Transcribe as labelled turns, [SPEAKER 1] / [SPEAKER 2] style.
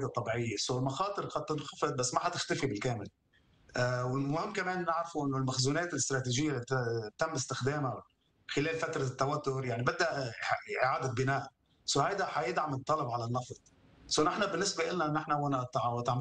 [SPEAKER 1] الموارد الطبيعيه، المخاطر قد تنخفض بس ما حتختفي بالكامل. والمهم كمان نعرفوا انه المخزونات الاستراتيجيه اللي تم استخدامها خلال فتره التوتر يعني بدها اعاده بناء. هيدا حيدعم الطلب على النفط. نحن بالنسبه لنا نحن وقت عم